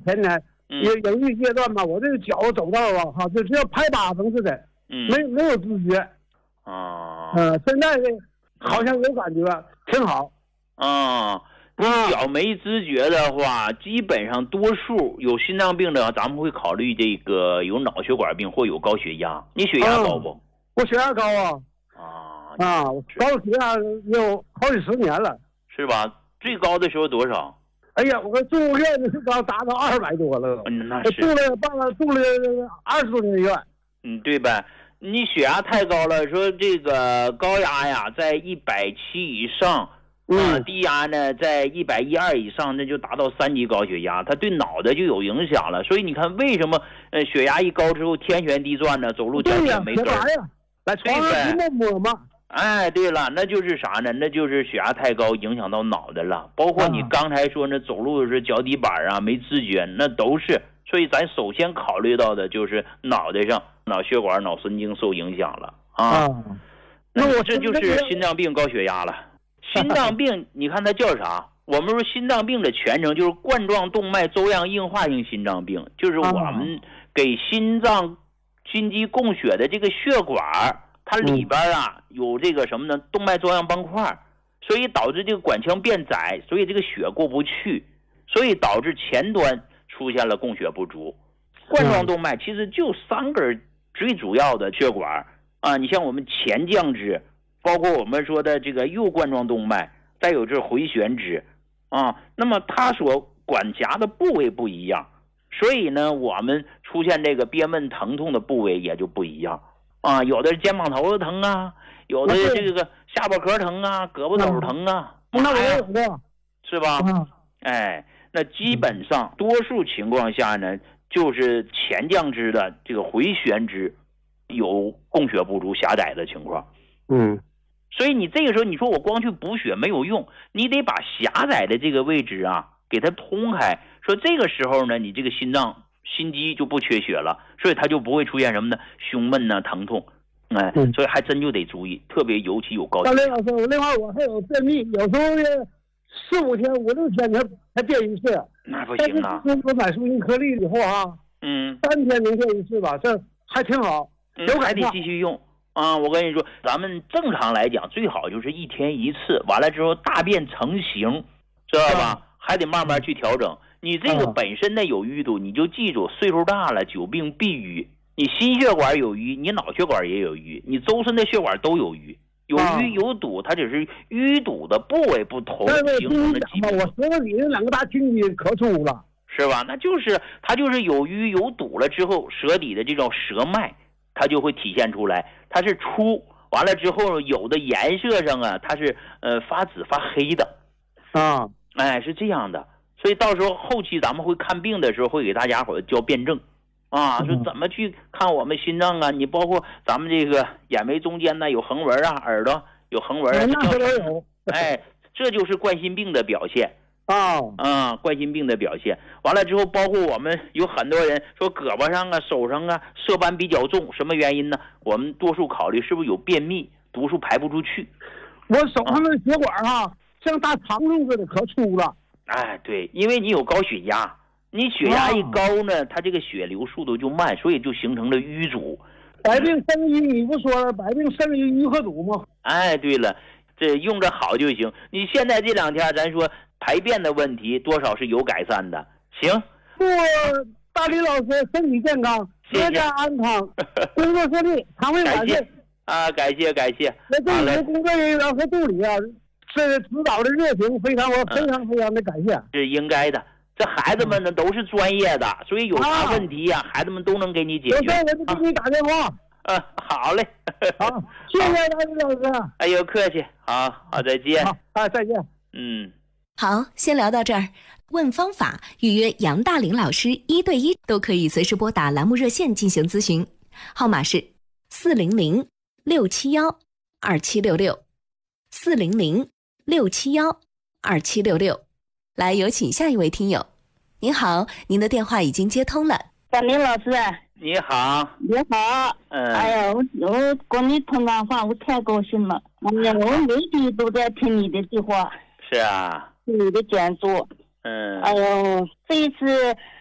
前天有一个阶段吧，我这个脚走道啊，哈，就像拍把子似的，没有知觉。现在这好像有感觉，挺好。 你脚没知觉的话，基本上多数有心脏病的，咱们会考虑这个有脑血管病或有高血压。你血压高不？ 我血压高啊。高血压有好几10年了。是吧？最高的时候多少？ 哎呀，我住院的时候达到200多了。 那是住了20多年院。 对呗。你血压太高了，说这个高压呀在170以上，低压呢在112以上，那就达到3级高血压，它对脑袋就有影响了。所以你看为什么血压一高之后天旋地转呢？走路脚底没根儿。 来床上摸嘛。 对了，那就是啥呢？那就是血压太高影响到脑袋了。包括你刚才说那走路是脚底板啊没知觉，那都是。所以咱首先考虑到的就是脑袋上脑血管脑神经受影响了那我这就是心脏病高血压了。心脏病你看它叫啥？我们说心脏病的全称就是冠状动脉粥样硬化性心脏病，就是我们给心脏心肌供血的这个血管，它里边有这个什么呢？动脉粥样斑块，所以导致这个管腔变窄，所以这个血过不去，所以导致前端出现了供血不足。冠状动脉其实就3根最主要的血管你像我们前降支，包括我们说的这个右冠状动脉，再有这回旋支那么它所管辖的部位不一样，所以呢我们出现这个憋闷疼痛的部位也就不一样有的是肩膀头疼有的这个下巴壳疼胳膊肘疼那我也有过， 是吧？那基本上多数情况下呢，就是前降支的这个回旋支有供血不足狭窄的情况。所以你这个时候你说我光去补血没有用，你得把狭窄的这个位置给它通开。说这个时候呢，你这个心脏心肌就不缺血了，所以它就不会出现什么呢？胸闷疼痛。所以还真就得注意，特别尤其有高血压。 老师，另外我还有便秘，有时候4、5天、5、6天才便一次。 那不行啊！ 我买舒筋颗粒以后3天能便一次吧，这还挺好。 还得继续用我跟你说，咱们正常来讲最好就是1天1次，完了之后大便成型，知道吧？还得慢慢去调整。你这个本身的有淤堵，你就记住，岁数大了久病必淤。你心血管有淤，你脑血管也有淤，你周身的血管都有淤。有淤有堵，它只是淤堵的部位不同形成的疾病。 我说你那2个大筋筋可粗了， 是吧？那就是它就是有淤有堵了之后，舌底的这种舌脉它就会体现出来，它是粗，完了之后有的颜色上它是发紫发黑的是这样的。所以到时候后期咱们会看病的时候会给大家伙教辩证说怎么去看我们心脏你包括咱们这个眼眉中间呢有横纹耳朵有横纹这就是冠心病的表现冠心病的表现。完了之后包括我们有很多人说胳膊上手上色斑比较重，什么原因呢？我们多数考虑是不是有便秘，毒素排不出去。 我手上的血管像大长虫似的可粗了。 对，因为你有高血压，你血压一高呢它这个血流速度就慢，所以就形成了淤阻。 百病生于你不说了，百病生于淤和堵吗？ 对了，这用着好就行。你现在这2天咱说排便的问题多少是有改善的。行， 祝大李老师身体健康，阖家安康，工作顺利，肠胃感谢感谢。 那对你的工作人员和助理这指导的热情非常的感谢。 是应该的，这孩子们呢都是专业的，所以有啥问题孩子们都能给你解决。 有事我就给你打电话。 好嘞。 好，谢谢大李老师。 哎呦，客气。好，再见。 再见。 好，先聊到这儿。问方法预约杨大林老师1对1都可以随时拨打栏目热线进行咨询，号码是400-671-2766，400-671-2766。来，有请下一位听友。您好，您的电话已经接通了。 大林老师。 你好。 你好。哎呀，我跟你通完话，我太高兴了。我每天都在听你的计划。 是啊。 你的讲座。哎呦，这一次